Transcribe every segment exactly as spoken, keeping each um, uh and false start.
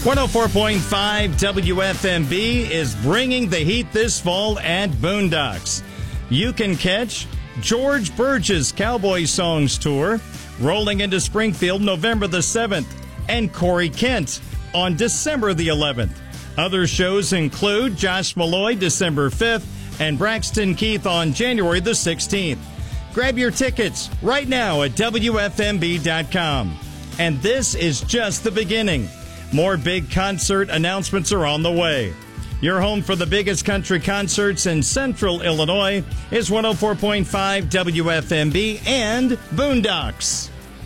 one oh four point five W F M B is bringing the heat this fall at Boondocks. You can catch George Burgess Cowboy Songs Tour rolling into Springfield November the seventh and Corey Kent on December the eleventh. Other shows include Josh Malloy December fifth and Braxton Keith on January the sixteenth. Grab your tickets right now at W F M B dot com. And this is just the beginning. More big concert announcements are on the way. Your home for the biggest country concerts in Central Illinois is one oh four point five W F M B and Boondocks.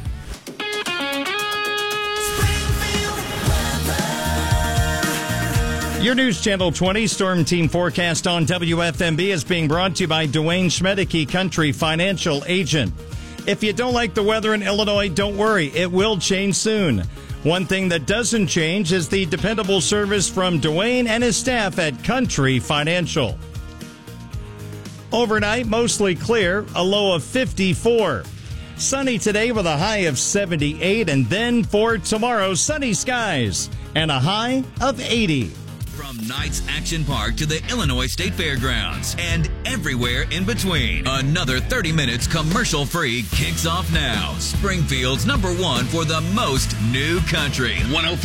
Your News Channel twenty Storm Team forecast on W F M B is being brought to you by Dwayne Schmedeke Country Financial Agent. If you don't like the weather in Illinois, don't worry. It will change soon. One thing that doesn't change is the dependable service from Dwayne and his staff at Country Financial. Overnight, mostly clear, a low of fifty-four. Sunny today with a high of seventy-eight, and then for tomorrow, sunny skies and a high of eighty. From Knights Action Park to the Illinois State Fairgrounds and everywhere in between, another thirty minutes commercial-free kicks off now. Springfield's number one for the most new country. one oh four